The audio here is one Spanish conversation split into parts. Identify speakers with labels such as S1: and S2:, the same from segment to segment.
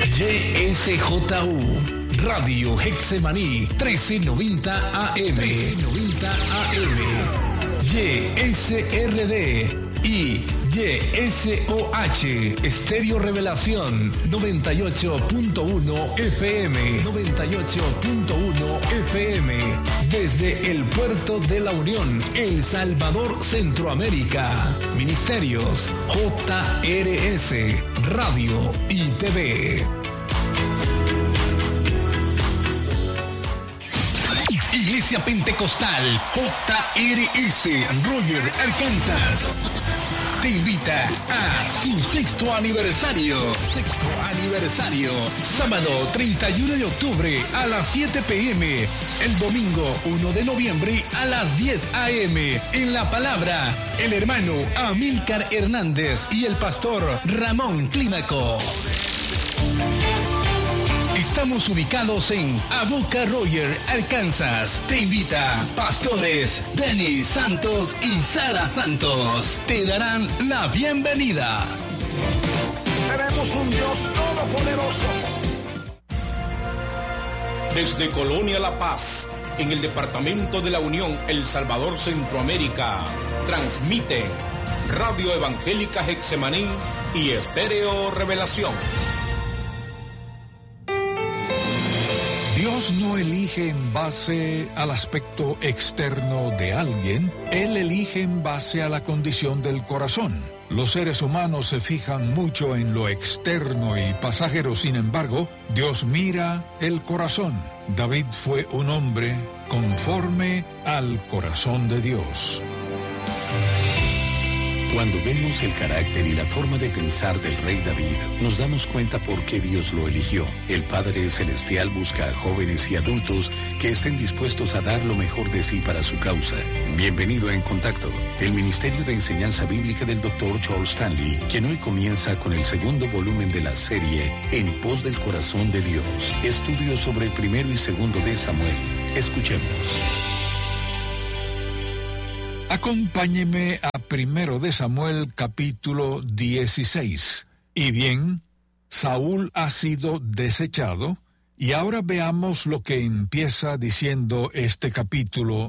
S1: YSJU, Radio Getsemaní, 1390 AM. YSRD y YSOH, Estéreo Revelación, 98.1 FM. 98.1 FM. Desde el Puerto de la Unión, El Salvador, Centroamérica. Ministerios JRS, Radio y TV. Iglesia Pentecostal JRS, Roger, Arkansas, te invita a su sexto aniversario. Sábado 31 de octubre a las 7 p.m. El domingo 1 de noviembre a las 10 a.m. En La Palabra, el hermano Amílcar Hernández y el pastor Ramón Clímaco. Estamos ubicados en Aboca Roger, Arkansas. Te invita pastores Denis Santos y Sara Santos. Te darán la bienvenida.
S2: Tenemos un Dios todopoderoso.
S3: Desde Colonia La Paz, en el departamento de la Unión, El Salvador, Centroamérica, transmiten Radio Evangélica Getsemaní y Estéreo Revelación.
S4: Dios no elige en base al aspecto externo de alguien, Él elige en base a la condición del corazón. Los seres humanos se fijan mucho en lo externo y pasajero, sin embargo, Dios mira el corazón. David fue un hombre conforme al corazón de Dios.
S5: Cuando vemos el carácter y la forma de pensar del rey David, nos damos cuenta por qué Dios lo eligió. El Padre Celestial busca a jóvenes y adultos que estén dispuestos a dar lo mejor de sí para su causa. Bienvenido a En Contacto, el Ministerio de Enseñanza Bíblica del Dr. Charles Stanley, quien hoy comienza con el segundo volumen de la serie En Pos del Corazón de Dios. Estudios sobre el primero y segundo de Samuel. Escuchemos.
S4: Acompáñeme a 1 de Samuel capítulo 16. Y bien, Saúl ha sido desechado, y ahora veamos lo que empieza diciendo este capítulo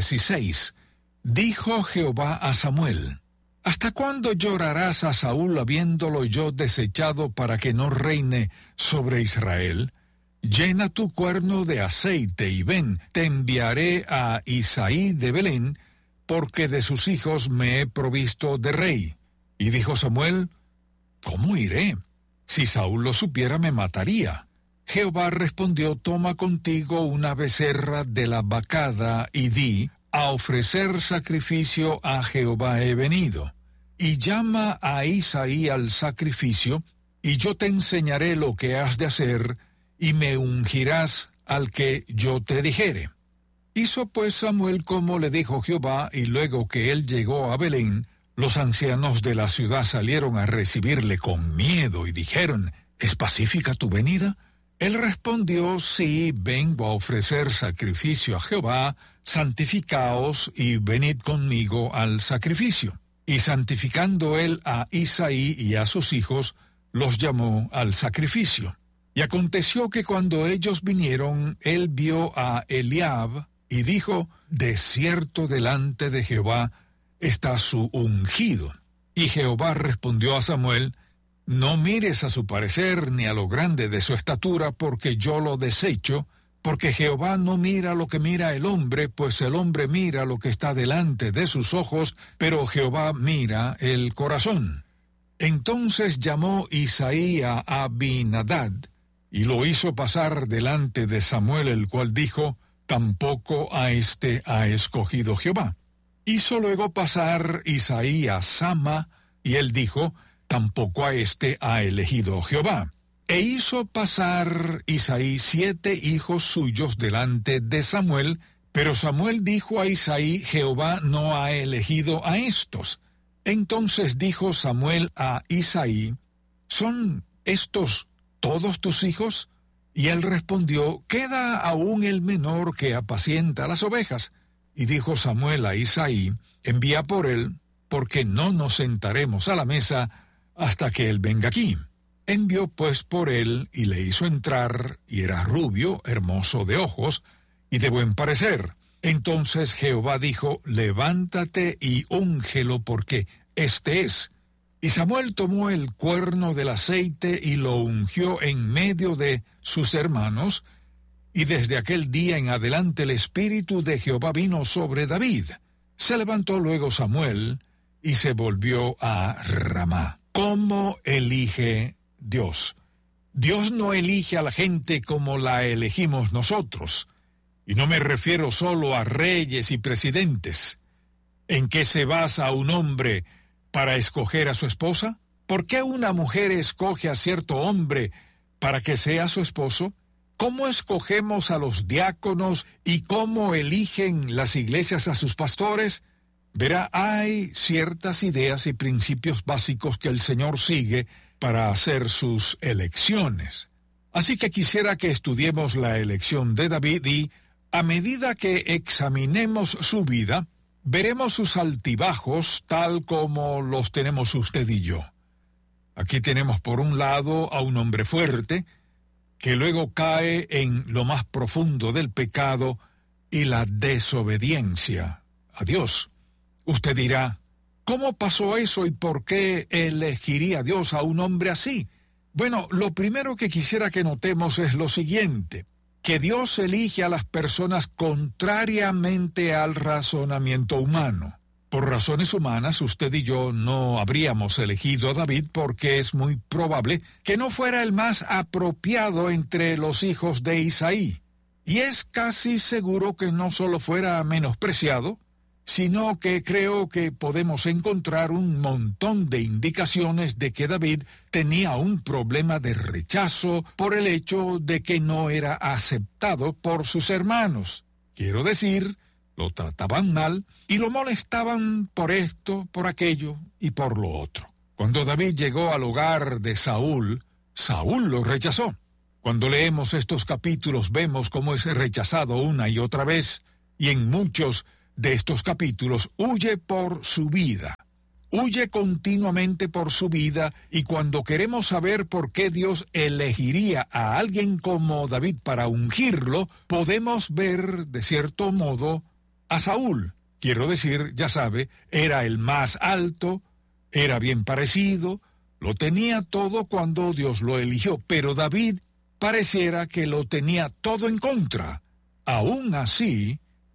S4: 16. Dijo Jehová a Samuel: ¿Hasta cuándo llorarás a Saúl habiéndolo yo desechado para que no reine sobre Israel? Llena tu cuerno de aceite y ven, te enviaré a Isaí de Belén, porque de sus hijos me he provisto de rey. Y dijo Samuel: ¿Cómo iré? Si Saúl lo supiera, me mataría. Jehová respondió: Toma contigo una becerra de la vacada y di: a ofrecer sacrificio a Jehová he venido. Y llama a Isaí al sacrificio, y yo te enseñaré lo que has de hacer, y me ungirás al que yo te dijere. Hizo pues Samuel como le dijo Jehová, y luego que él llegó a Belén, los ancianos de la ciudad salieron a recibirle con miedo y dijeron: ¿Es pacífica tu venida? Él respondió: Sí, vengo a ofrecer sacrificio a Jehová, santificaos y venid conmigo al sacrificio. Y santificando él a Isaí y a sus hijos, los llamó al sacrificio. Y aconteció que cuando ellos vinieron, él vio a Eliab, y dijo: De cierto delante de Jehová está su ungido. Y Jehová respondió a Samuel: No mires a su parecer ni a lo grande de su estatura, porque yo lo desecho, porque Jehová no mira lo que mira el hombre, pues el hombre mira lo que está delante de sus ojos, pero Jehová mira el corazón. Entonces llamó Isaí a Abinadab, y lo hizo pasar delante de Samuel, el cual dijo: Tampoco a éste ha escogido Jehová. Hizo luego pasar Isaí a Sama, y él dijo: Tampoco a éste ha elegido Jehová. E hizo pasar Isaí 7 hijos suyos delante de Samuel, pero Samuel dijo a Isaí: Jehová no ha elegido a estos. Entonces dijo Samuel a Isaí: ¿Son estos todos tus hijos? Y él respondió: Queda aún el menor que apacienta las ovejas. Y dijo Samuel a Isaí: Envía por él, porque no nos sentaremos a la mesa hasta que él venga aquí. Envió pues por él y le hizo entrar, y era rubio, hermoso de ojos y de buen parecer. Entonces Jehová dijo: levántate y úngelo, porque este es. Y Samuel tomó el cuerno del aceite y lo ungió en medio de sus hermanos, y desde aquel día en adelante el Espíritu de Jehová vino sobre David. Se levantó luego Samuel y se volvió a Ramá. ¿Cómo elige Dios? Dios no elige a la gente como la elegimos nosotros. Y no me refiero solo a reyes y presidentes. ¿En qué se basa un hombre para escoger a su esposa? ¿Por qué una mujer escoge a cierto hombre para que sea su esposo? ¿Cómo escogemos a los diáconos y cómo eligen las iglesias a sus pastores? Verá, hay ciertas ideas y principios básicos que el Señor sigue para hacer sus elecciones. Así que quisiera que estudiemos la elección de David y, a medida que examinemos su vida, veremos sus altibajos tal como los tenemos usted y yo. Aquí tenemos por un lado a un hombre fuerte, que luego cae en lo más profundo del pecado y la desobediencia a Dios. Usted dirá: ¿cómo pasó eso y por qué elegiría Dios a un hombre así? Bueno, lo primero que quisiera que notemos es lo siguiente: que Dios elige a las personas contrariamente al razonamiento humano. Por razones humanas, usted y yo no habríamos elegido a David porque es muy probable que no fuera el más apropiado entre los hijos de Isaí. Y es casi seguro que no solo fuera menospreciado, sino que creo que podemos encontrar un montón de indicaciones de que David tenía un problema de rechazo por el hecho de que no era aceptado por sus hermanos. Quiero decir, lo trataban mal y lo molestaban por esto, por aquello y por lo otro. Cuando David llegó al hogar de Saúl, Saúl lo rechazó. Cuando leemos estos capítulos vemos cómo es rechazado una y otra vez, y en muchos de estos capítulos huye por su vida. Huye continuamente por su vida, y cuando queremos saber por qué Dios elegiría a alguien como David para ungirlo, podemos ver, de cierto modo, a Saúl. Quiero decir, ya sabe, era el más alto, era bien parecido, lo tenía todo cuando Dios lo eligió, pero David pareciera que lo tenía todo en contra. Aún así,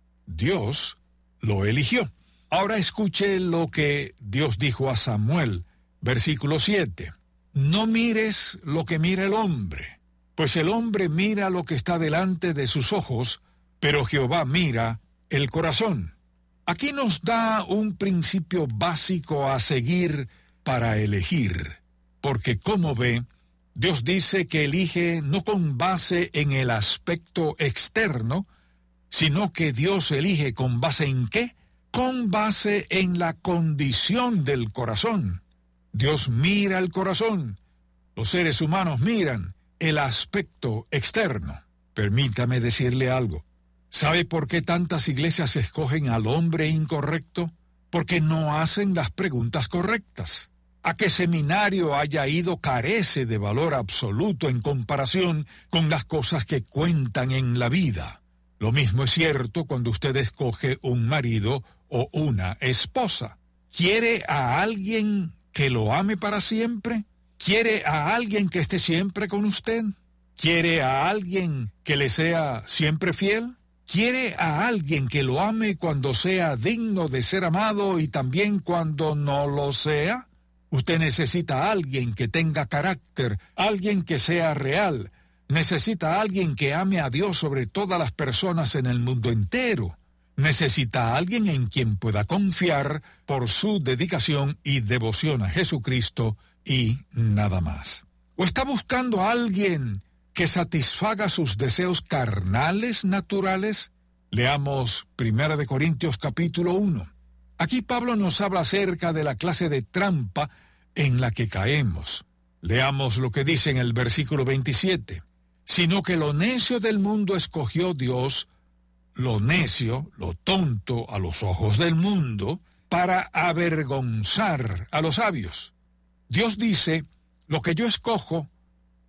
S4: Dios lo eligió. Ahora escuche lo que Dios dijo a Samuel, versículo 7. No mires lo que mira el hombre, pues el hombre mira lo que está delante de sus ojos, pero Jehová mira el corazón. Aquí nos da un principio básico a seguir para elegir, porque como ve, Dios dice que elige no con base en el aspecto externo, sino que Dios elige con base en ¿qué? Con base en la condición del corazón. Dios mira el corazón. Los seres humanos miran el aspecto externo. Permítame decirle algo. ¿Sabe por qué tantas iglesias escogen al hombre incorrecto? Porque no hacen las preguntas correctas. A qué seminario haya ido carece de valor absoluto en comparación con las cosas que cuentan en la vida. Lo mismo es cierto cuando usted escoge un marido o una esposa. ¿Quiere a alguien que lo ame para siempre? ¿Quiere a alguien que esté siempre con usted? ¿Quiere a alguien que le sea siempre fiel? ¿Quiere a alguien que lo ame cuando sea digno de ser amado y también cuando no lo sea? Usted necesita a alguien que tenga carácter, alguien que sea real. Necesita a alguien que ame a Dios sobre todas las personas en el mundo entero. Necesita a alguien en quien pueda confiar por su dedicación y devoción a Jesucristo y nada más. ¿O está buscando a alguien que satisfaga sus deseos carnales naturales? Leamos 1 Corintios capítulo 1. Aquí Pablo nos habla acerca de la clase de trampa en la que caemos. Leamos lo que dice en el versículo 27. Sino que lo necio del mundo escogió Dios, lo necio, lo tonto a los ojos del mundo, para avergonzar a los sabios. Dios dice, lo que yo escojo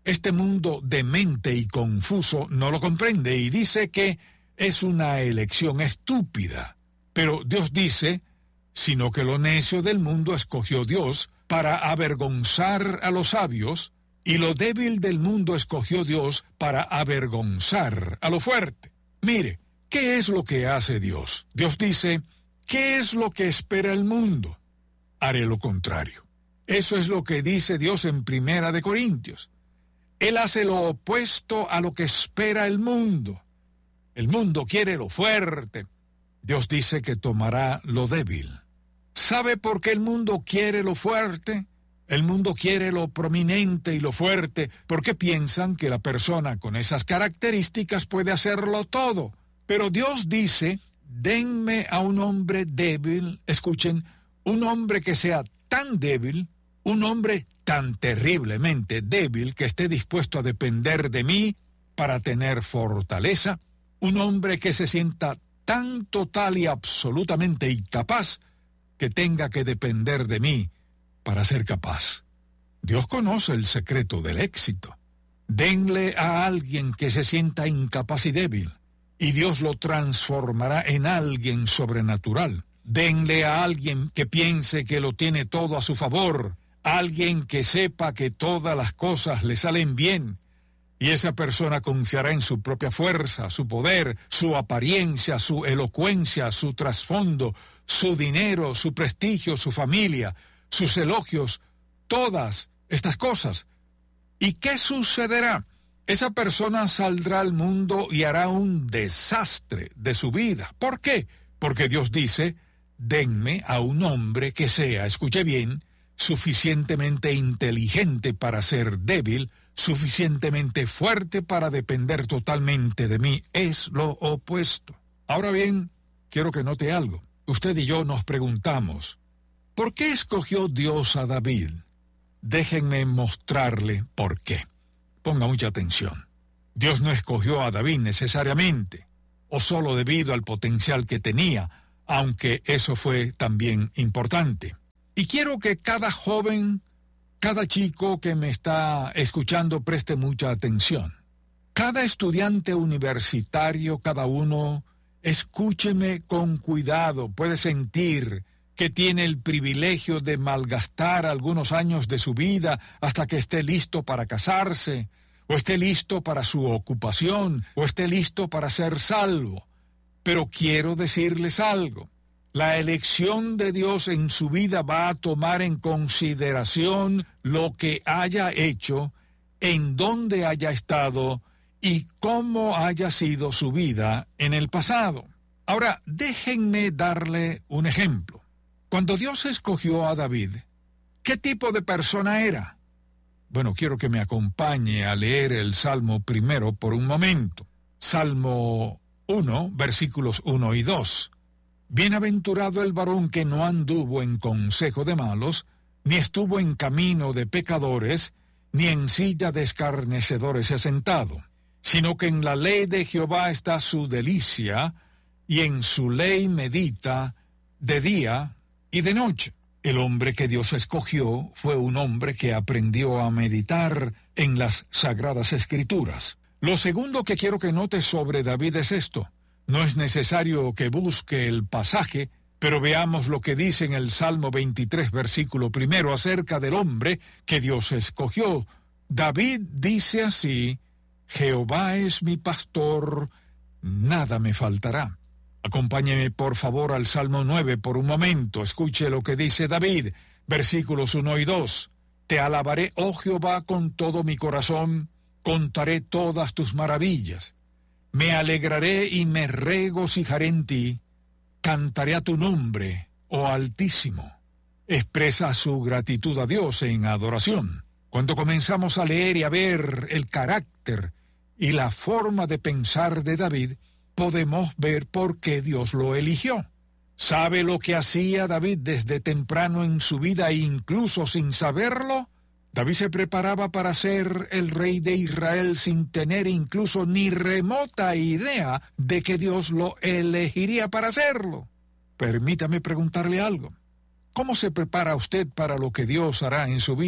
S4: Este mundo demente y confuso no lo comprende y dice que es una elección estúpida. Pero Dios dice, sino que lo necio del mundo escogió Dios para avergonzar a los sabios, y lo débil del mundo escogió Dios para avergonzar a lo fuerte. Mire, ¿qué es lo que hace Dios? Dios dice, ¿qué es lo que espera el mundo? Haré lo contrario. Eso es lo que dice Dios en 1 Corintios. Él hace lo opuesto a lo que espera el mundo. El mundo quiere lo fuerte. Dios dice que tomará lo débil. ¿Sabe por qué el mundo quiere lo fuerte? El mundo quiere lo prominente y lo fuerte, porque piensan que la persona con esas características puede hacerlo todo. Pero Dios dice, denme a un hombre débil, escuchen, un hombre que sea tan débil, un hombre tan terriblemente débil que esté dispuesto a depender de mí para tener fortaleza, un hombre que se sienta tan total y absolutamente incapaz que tenga que depender de mí para ser capaz. Dios conoce el secreto del éxito. Denle a alguien que se sienta incapaz y débil, y Dios lo transformará en alguien sobrenatural. Denle a alguien que piense que lo tiene todo a su favor, alguien que sepa que todas las cosas le salen bien, y esa persona confiará en su propia fuerza, su poder, su apariencia, su elocuencia, su trasfondo, su dinero, su prestigio, su familia, sus elogios, todas estas cosas. ¿Y qué sucederá? Esa persona saldrá al mundo y hará un desastre de su vida. ¿Por qué? Porque Dios dice, denme a un hombre que sea, escuche bien, suficientemente inteligente para ser débil, suficientemente fuerte para depender totalmente de mí. Es lo opuesto. Ahora bien, quiero que note algo. Usted y yo nos preguntamos, ¿por qué escogió Dios a David? Déjenme mostrarle por qué. Ponga mucha atención. Dios no escogió a David necesariamente, o solo debido al potencial que tenía, aunque eso fue también importante. Y quiero que cada joven, cada chico que me está escuchando preste mucha atención. Cada estudiante universitario, cada uno, escúcheme con cuidado, puede sentir que tiene el privilegio de malgastar algunos años de su vida hasta que esté listo para casarse, o esté listo para su ocupación, o esté listo para ser salvo. Pero quiero decirles algo. La elección de Dios en su vida va a tomar en consideración lo que haya hecho, en dónde haya estado y cómo haya sido su vida en el pasado. Ahora, déjenme darle un ejemplo. Cuando Dios escogió a David, ¿qué tipo de persona era? Bueno, quiero que me acompañe a leer el Salmo primero por un momento. Salmo 1, versículos 1 y 2. Bienaventurado el varón que no anduvo en consejo de malos, ni estuvo en camino de pecadores, ni en silla de escarnecedores se ha sentado, sino que en la ley de Jehová está su delicia, y en su ley medita de día y de noche. El hombre que Dios escogió fue un hombre que aprendió a meditar en las Sagradas Escrituras. Lo segundo que quiero que note sobre David es esto. No es necesario que busque el pasaje, pero veamos lo que dice en el Salmo 23, versículo 1, acerca del hombre que Dios escogió. David dice así, Jehová es mi pastor, nada me faltará. Acompáñeme por favor al Salmo 9 por un momento. Escuche lo que dice David, versículos 1 y 2. Te alabaré, oh Jehová, con todo mi corazón, contaré todas tus maravillas. Me alegraré y me regocijaré en ti, cantaré a tu nombre, oh Altísimo. Expresa su gratitud a Dios en adoración. Cuando comenzamos a leer y a ver el carácter y la forma de pensar de David, podemos ver por qué Dios lo eligió. ¿Sabe lo que hacía David desde temprano en su vida e incluso sin saberlo? David se preparaba para ser el rey de Israel sin tener incluso ni remota idea de que Dios lo elegiría para hacerlo. Permítame preguntarle algo. ¿Cómo se prepara usted para lo que Dios hará en su vida?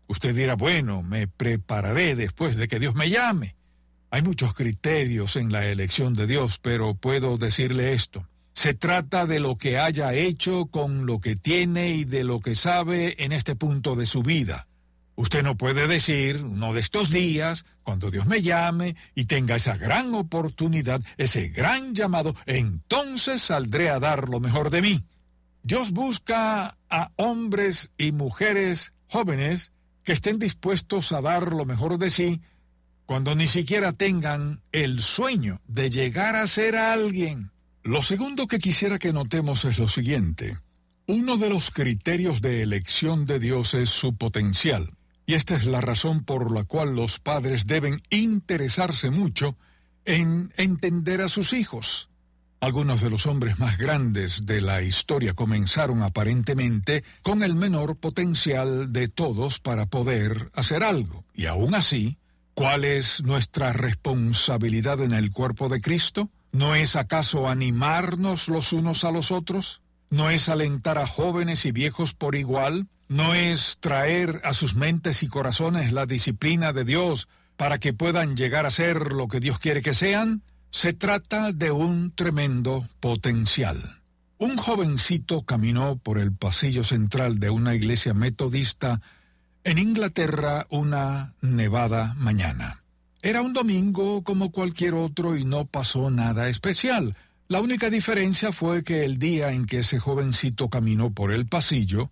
S4: Usted dirá, bueno, me prepararé después de que Dios me llame. Hay muchos criterios en la elección de Dios, pero puedo decirle esto. Se trata de lo que haya hecho con lo que tiene y de lo que sabe en este punto de su vida. Usted no puede decir, uno de estos días, cuando Dios me llame y tenga esa gran oportunidad, ese gran llamado, entonces saldré a dar lo mejor de mí. Dios busca a hombres y mujeres jóvenes que estén dispuestos a dar lo mejor de sí cuando ni siquiera tengan el sueño de llegar a ser alguien. Lo segundo que quisiera que notemos es lo siguiente. Uno de los criterios de elección de Dios es su potencial. Y esta es la razón por la cual los padres deben interesarse mucho en entender a sus hijos. Algunos de los hombres más grandes de la historia comenzaron aparentemente con el menor potencial de todos para poder hacer algo. Y aún así, ¿cuál es nuestra responsabilidad en el cuerpo de Cristo? ¿No es acaso animarnos los unos a los otros? ¿No es alentar a jóvenes y viejos por igual? ¿No es traer a sus mentes y corazones la disciplina de Dios para que puedan llegar a ser lo que Dios quiere que sean? Se trata de un tremendo potencial. Un jovencito caminó por el pasillo central de una iglesia metodista en Inglaterra una nevada mañana. Era un domingo como cualquier otro y no pasó nada especial. La única diferencia fue que el día en que ese jovencito caminó por el pasillo,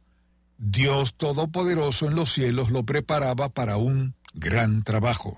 S4: Dios Todopoderoso en los cielos lo preparaba para un gran trabajo.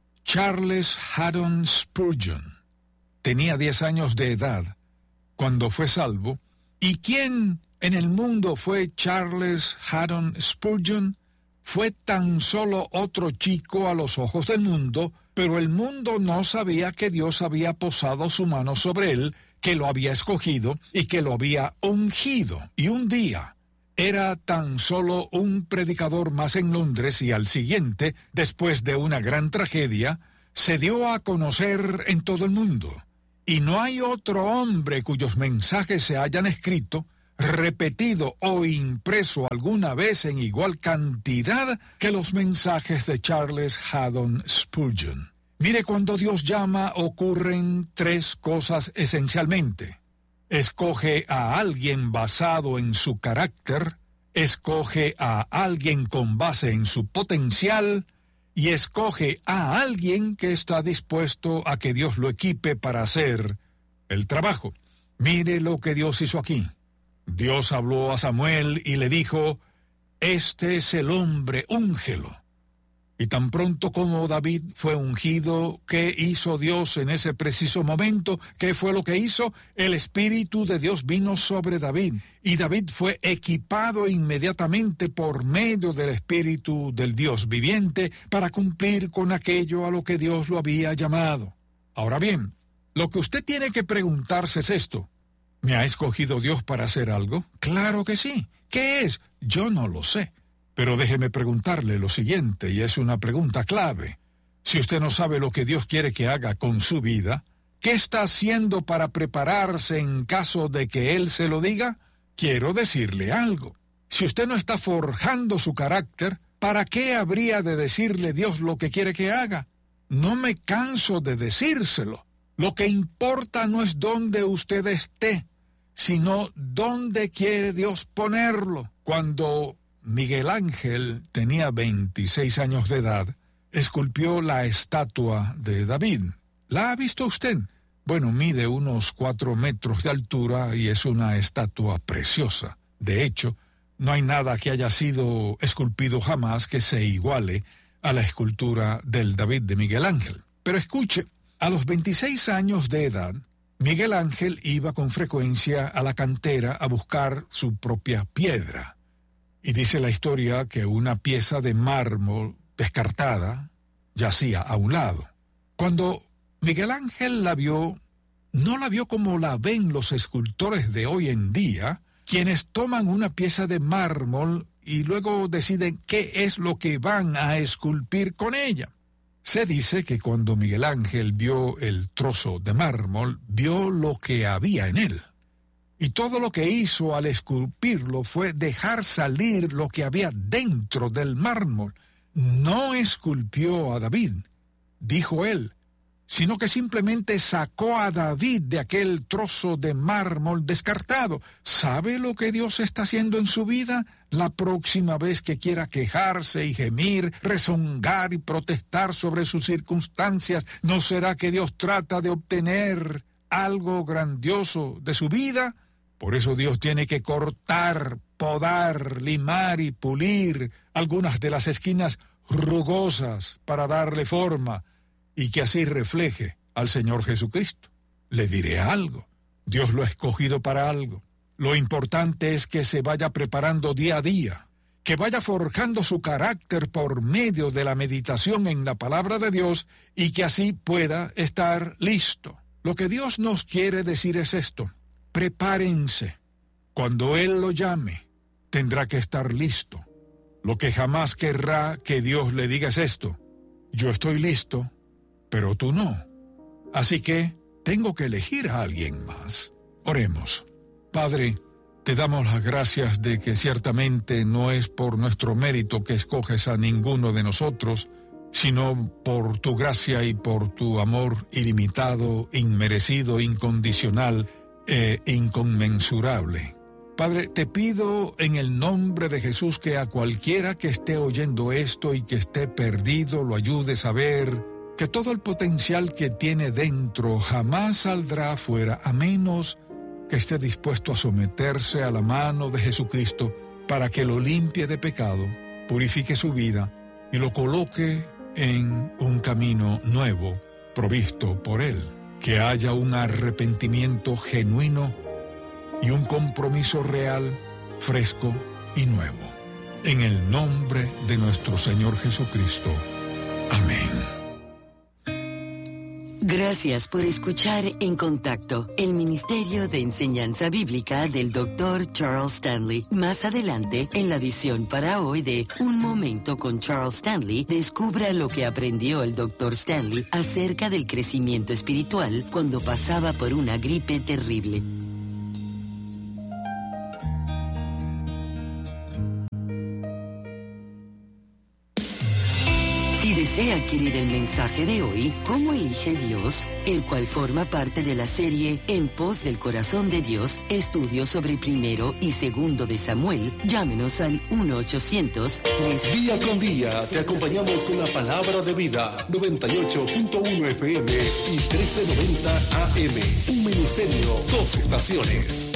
S4: Charles Haddon Spurgeon tenía 10 años de edad cuando fue salvo. ¿Y quién en el mundo fue Charles Haddon Spurgeon? Fue tan solo otro chico a los ojos del mundo, pero el mundo no sabía que Dios había posado su mano sobre él, que lo había escogido y que lo había ungido. Y un día era tan solo un predicador más en Londres y al siguiente, después de una gran tragedia, se dio a conocer en todo el mundo. Y no hay otro hombre cuyos mensajes se hayan escrito, repetido o impreso alguna vez en igual cantidad que los mensajes de Charles Haddon Spurgeon. Mire, cuando Dios llama ocurren 3 cosas esencialmente. Escoge a alguien basado en su carácter, escoge a alguien con base en su potencial y escoge a alguien que está dispuesto a que Dios lo equipe para hacer el trabajo. Mire lo que Dios hizo aquí. Dios habló a Samuel y le dijo, «Este es el hombre, úngelo». Y tan pronto como David fue ungido, ¿qué hizo Dios en ese preciso momento? ¿Qué fue lo que hizo? El Espíritu de Dios vino sobre David, y David fue equipado inmediatamente por medio del Espíritu del Dios viviente para cumplir con aquello a lo que Dios lo había llamado. Ahora bien, lo que usted tiene que preguntarse es esto. ¿Me ha escogido Dios para hacer algo? Claro que sí. ¿Qué es? Yo no lo sé. Pero déjeme preguntarle lo siguiente, y es una pregunta clave. Si usted no sabe lo que Dios quiere que haga con su vida, ¿qué está haciendo para prepararse en caso de que Él se lo diga? Quiero decirle algo. Si usted no está forjando su carácter, ¿para qué habría de decirle Dios lo que quiere que haga? No me canso de decírselo. Lo que importa no es dónde usted esté, sino dónde quiere Dios ponerlo. Cuando Miguel Ángel tenía 26 años de edad, esculpió la estatua de David. ¿La ha visto usted? Bueno, mide unos 4 metros de altura y es una estatua preciosa. De hecho, no hay nada que haya sido esculpido jamás que se iguale a la escultura del David de Miguel Ángel. Pero escuche, a los 26 años de edad, Miguel Ángel iba con frecuencia a la cantera a buscar su propia piedra. Y dice la historia que una pieza de mármol descartada yacía a un lado. Cuando Miguel Ángel la vio, no la vio como la ven los escultores de hoy en día, quienes toman una pieza de mármol y luego deciden qué es lo que van a esculpir con ella. Se dice que cuando Miguel Ángel vio el trozo de mármol, vio lo que había en él. Y todo lo que hizo al esculpirlo fue dejar salir lo que había dentro del mármol. No esculpió a David, dijo él, sino que simplemente sacó a David de aquel trozo de mármol descartado. ¿Sabe lo que Dios está haciendo en su vida? La próxima vez que quiera quejarse y gemir, rezongar y protestar sobre sus circunstancias, ¿no será que Dios trata de obtener algo grandioso de su vida? Por eso Dios tiene que cortar, podar, limar y pulir algunas de las esquinas rugosas para darle forma y que así refleje al Señor Jesucristo. Le diré algo, Dios lo ha escogido para algo. Lo importante es que se vaya preparando día a día, que vaya forjando su carácter por medio de la meditación en la palabra de Dios y que así pueda estar listo. Lo que Dios nos quiere decir es esto: prepárense. Cuando Él lo llame, tendrá que estar listo. Lo que jamás querrá que Dios le diga es esto: yo estoy listo, pero tú no. Así que tengo que elegir a alguien más. Oremos. Padre, te damos las gracias de que ciertamente no es por nuestro mérito que escoges a ninguno de nosotros, sino por tu gracia y por tu amor ilimitado, inmerecido, incondicional e inconmensurable. Padre, te pido en el nombre de Jesús que a cualquiera que esté oyendo esto y que esté perdido lo ayudes a ver que todo el potencial que tiene dentro jamás saldrá afuera a menos que esté dispuesto a someterse a la mano de Jesucristo para que lo limpie de pecado, purifique su vida y lo coloque en un camino nuevo provisto por Él. Que haya un arrepentimiento genuino y un compromiso real, fresco y nuevo. En el nombre de nuestro Señor Jesucristo. Amén.
S6: Gracias por escuchar En Contacto, el Ministerio de Enseñanza Bíblica del Dr. Charles Stanley. Más adelante, en la edición para hoy de Un Momento con Charles Stanley, descubra lo que aprendió el Dr. Stanley acerca del crecimiento espiritual cuando pasaba por una gripe terrible. Si desea adquirir el mensaje de hoy, ¿Cómo elige Dios?, el cual forma parte de la serie En pos del corazón de Dios, estudios sobre 1 y 2 de Samuel, llámenos al 1-800-3...
S7: Día con día te acompañamos con la palabra de vida, 98.1 FM y 1390 AM. Un ministerio, 2 estaciones.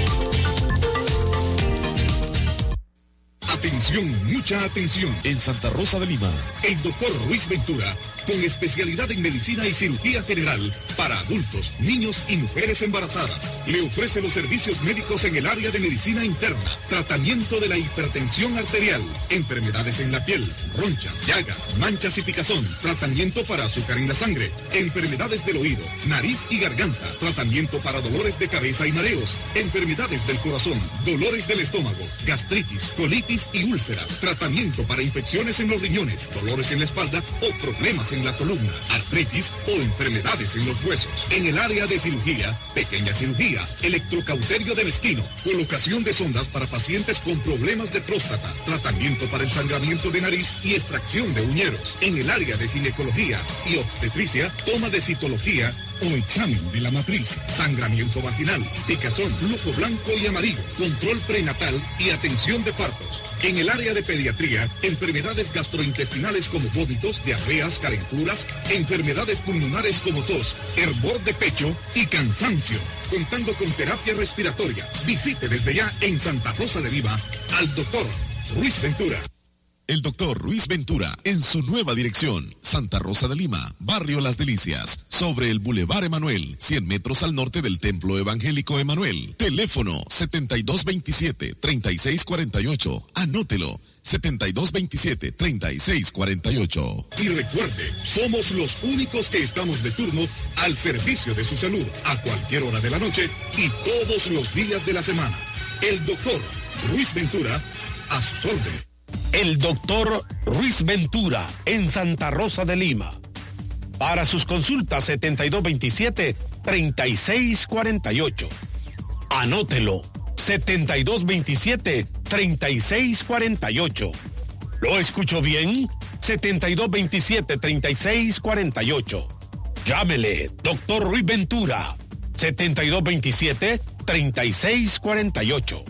S8: Atención, mucha atención. En Santa Rosa de Lima, el doctor Ruiz Ventura, con especialidad en medicina y cirugía general para adultos, niños y mujeres embarazadas, le ofrece los servicios médicos en el área de medicina interna, tratamiento de la hipertensión arterial, enfermedades en la piel, ronchas, llagas, manchas y picazón, tratamiento para azúcar en la sangre, enfermedades del oído, nariz y garganta, tratamiento para dolores de cabeza y mareos, enfermedades del corazón, dolores del estómago, gastritis, colitis y úlceras, tratamiento para infecciones en los riñones, dolores en la espalda o problemas en la columna, artritis o enfermedades en los huesos. En el área de cirugía, pequeña cirugía, electrocauterio de Mezquino, colocación de sondas para pacientes con problemas de próstata, tratamiento para el sangramiento de nariz y extracción de uñeros. En el área de ginecología y obstetricia, toma de citología o examen de la matriz, sangramiento vaginal, picazón, flujo blanco y amarillo, control prenatal y atención de partos. En el área de pediatría, enfermedades gastrointestinales como vómitos, diarreas, calenturas, enfermedades pulmonares como tos, hervor de pecho y cansancio. Contando con terapia respiratoria. Visite desde ya en Santa Rosa de Lima al doctor Ruiz Ventura.
S9: El doctor Ruiz Ventura, en su nueva dirección, Santa Rosa de Lima, Barrio Las Delicias, sobre el Boulevard Emanuel, 100 metros al norte del Templo Evangélico Emanuel. Teléfono 7227-3648. Anótelo, 7227-3648.
S8: Y recuerde, somos los únicos que estamos de turno al servicio de su salud, a cualquier hora de la noche y todos los días de la semana. El doctor Ruiz Ventura, a sus órdenes.
S10: El doctor Ruiz Ventura, en Santa Rosa de Lima. Para sus consultas, 7227-3648. Anótelo. 7227-3648. ¿Lo escucho bien? 7227-3648. Llámele, Dr. Ruiz Ventura. 7227-3648.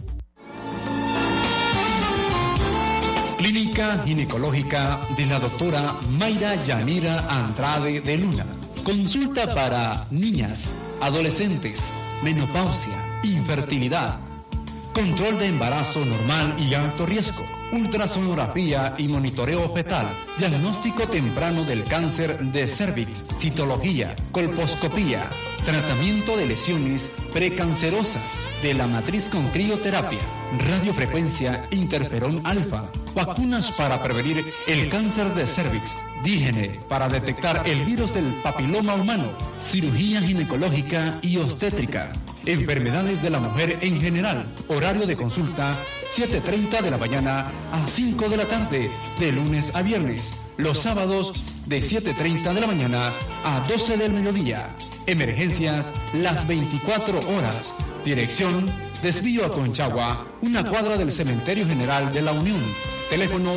S11: Clínica Ginecológica de la doctora Mayra Yanira Andrade de Luna. Consulta para niñas, adolescentes, menopausia, infertilidad, control de embarazo normal y alto riesgo, ultrasonografía y monitoreo fetal, diagnóstico temprano del cáncer de cervix, citología, colposcopía, tratamiento de lesiones precancerosas de la matriz con crioterapia, radiofrecuencia, interferón alfa, vacunas para prevenir el cáncer de cervix, dígene para detectar el virus del papiloma humano, cirugía ginecológica y obstétrica, enfermedades de la mujer en general, horario de consulta 7:30 de la mañana a 5 de la tarde, de lunes a viernes, los sábados de 7:30 de la mañana a 12 del mediodía. Emergencias las 24 horas. Dirección: Desvío a Conchagua, una cuadra del Cementerio General de la Unión. Teléfono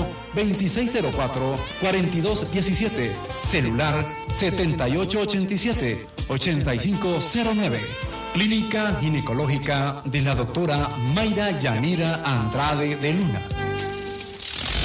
S11: 2604-4217. Celular 7887-8509. Clínica Ginecológica de la doctora Mayra Yanira Andrade de Luna.